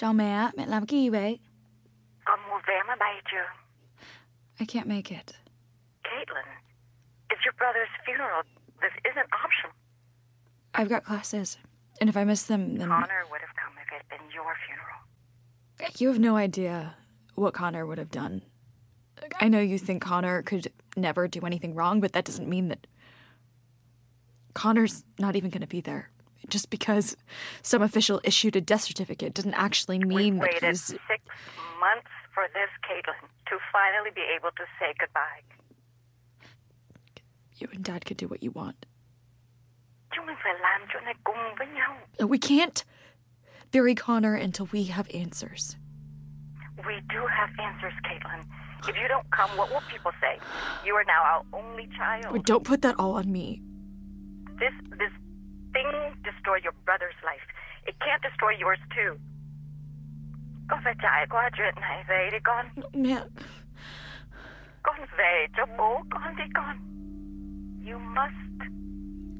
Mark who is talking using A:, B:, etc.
A: Chào mẹ làm cái gì vậy?
B: Con mua vé máy bay chưa?
A: I can't make it.
B: Caitlin, it's your brother's funeral. This isn't optional.
A: I've got classes, and if I miss them, then...
B: Connor would have come if it had been your funeral.
A: You have no idea what Connor would have done. I know you think Connor could never do anything wrong, but that doesn't mean that... Connor's not even going to be there. Just because some official issued a death certificate doesn't actually mean that
B: We've waited
A: he's...
B: 6 months for this, Caitlin, to finally be able to say goodbye.
A: You and Dad could do what you want.
B: Chúng mình phải làm chuyện này cùng với nhau.
A: We can't bury Connor until we have answers.
B: We do have answers, Caitlin. If you don't come, what will people say? You are now our only child.
A: But don't put that all on me.
B: This thing destroyed your brother's life. It can't destroy yours too. Con phải trải qua chuyện này về đi con.
A: Mẹ...
B: Con về cho bố con.